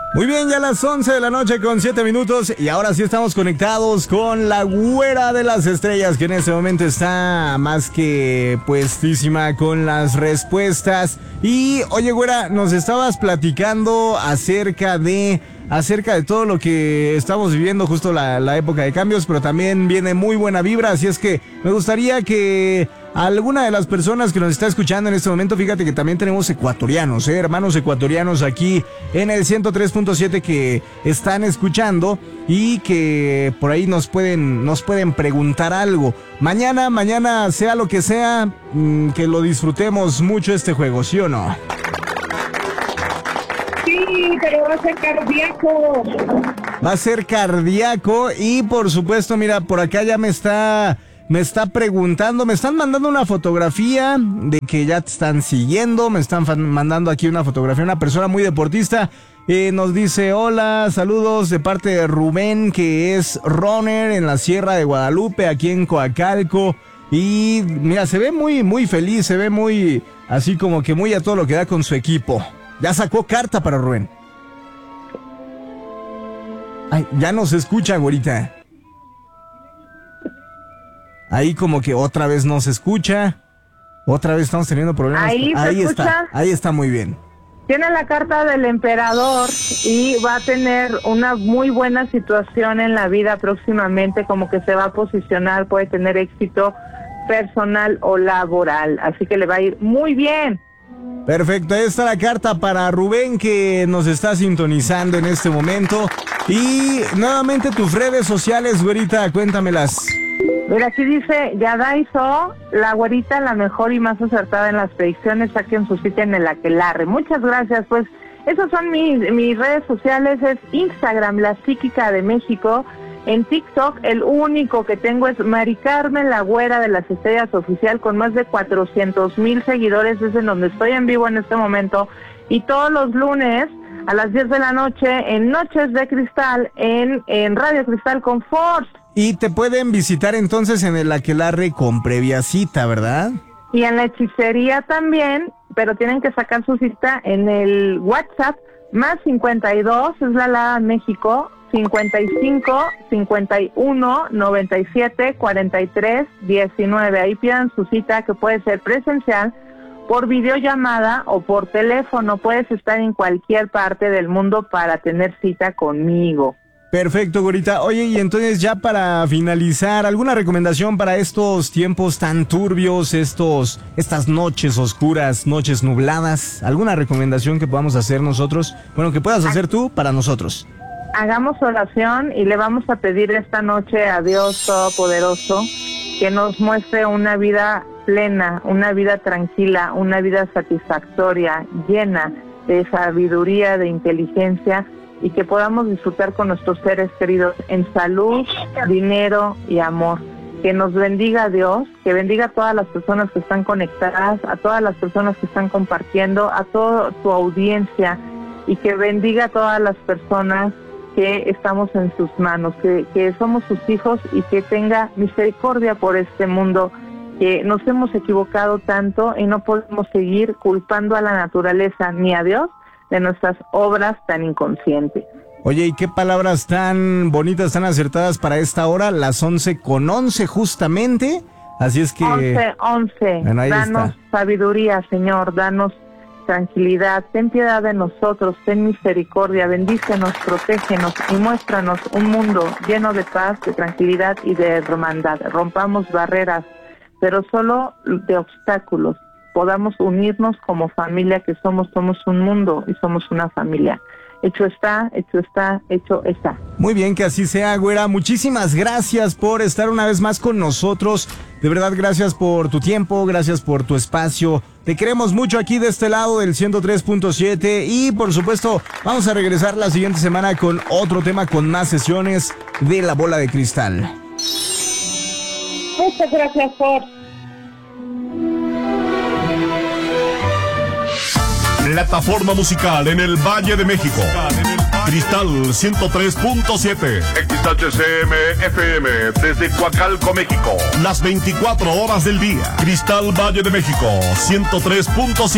Muy bien, ya a las 11 de la noche con 7 minutos y ahora sí estamos conectados con la güera de las estrellas, que en este momento está más que puestísima con las respuestas. Y oye, güera, nos estabas platicando acerca de todo lo que estamos viviendo, justo la época de cambios, pero también viene muy buena vibra, así es que me gustaría que alguna de las personas que nos está escuchando en este momento, fíjate que también tenemos ecuatorianos, hermanos ecuatorianos aquí en el 103.7 que están escuchando y que por ahí nos pueden preguntar algo. Mañana sea lo que sea, que lo disfrutemos mucho este juego, ¿sí o no? Sí, pero va a ser cardíaco. Va a ser cardíaco y por supuesto, mira, por acá ya me está preguntando, me están mandando una fotografía de que ya te están siguiendo, me están mandando aquí una fotografía, una persona muy deportista, nos dice hola, saludos de parte de Rubén, que es runner en la Sierra de Guadalupe, aquí en Coacalco, y mira, se ve muy, muy feliz, se ve muy, así como que muy a todo lo que da con su equipo. Ya sacó carta para Rubén. Ay, ya nos escucha, güerita. Ahí como que otra vez no se escucha. Otra vez estamos teniendo problemas. Ahí está muy bien. Tiene la carta del emperador y va a tener una muy buena situación en la vida próximamente, como que se va a posicionar, puede tener éxito personal o laboral, así que le va a ir muy bien. Perfecto, ahí está la carta para Rubén, que nos está sintonizando en este momento. Y nuevamente tus redes sociales, güerita, cuéntamelas. Mira, aquí dice Yadaiso, la güerita la mejor y más acertada en las predicciones, saquen su cita en el Aquelarre. Muchas gracias, pues esas son mis redes sociales, es Instagram, La Psíquica de México. En TikTok, el único que tengo es Mari Carmen, la güera de las estrellas oficial, con más de 400,000 seguidores, es en donde estoy en vivo en este momento. Y todos los lunes a las 10 de la noche en Noches de Cristal, en Radio Cristal con Force. Y te pueden visitar entonces en el Aquelarre con previa cita, ¿verdad? Y en la hechicería también, pero tienen que sacar su cita en el WhatsApp, más 52, es la México, 55 51 97 43 19. Ahí pidan su cita, que puede ser presencial, por videollamada o por teléfono. Puedes estar en cualquier parte del mundo para tener cita conmigo. Perfecto, güerita. Oye, y entonces ya para finalizar, ¿alguna recomendación para estos tiempos tan turbios, estas noches oscuras, noches nubladas? ¿Alguna recomendación que podamos hacer nosotros? Bueno, que puedas hacer tú para nosotros. Hagamos oración y le vamos a pedir esta noche a Dios Todopoderoso que nos muestre una vida plena, una vida tranquila, una vida satisfactoria, llena de sabiduría, de inteligencia, y que podamos disfrutar con nuestros seres queridos en salud, dinero y amor. Que nos bendiga Dios, que bendiga a todas las personas que están conectadas, a todas las personas que están compartiendo, a toda tu audiencia, y que bendiga a todas las personas que estamos en sus manos, que somos sus hijos, y que tenga misericordia por este mundo, que nos hemos equivocado tanto y no podemos seguir culpando a la naturaleza ni a Dios de nuestras obras tan inconscientes. Oye, ¿y qué palabras tan bonitas, tan acertadas para esta hora? Las 11:11 justamente, así es que... 11:11, bueno, danos sabiduría, Señor, danos tranquilidad, ten piedad de nosotros, ten misericordia, bendícenos, protégenos y muéstranos un mundo lleno de paz, de tranquilidad y de hermandad. Rompamos barreras, pero solo de obstáculos. Podamos unirnos como familia que somos un mundo y somos una familia. Hecho está, hecho está. Muy bien, que así sea, güera. Muchísimas gracias por estar una vez más con nosotros. De verdad, gracias por tu tiempo, gracias por tu espacio. Te queremos mucho aquí de este lado del 103.7 y por supuesto vamos a regresar la siguiente semana con otro tema, con más sesiones de La Bola de Cristal. Muchas gracias, por Plataforma musical en el Valle de México. Cristal 103.7. XHCM FM desde Coacalco, México. Las 24 horas del día. Cristal Valle de México 103.7.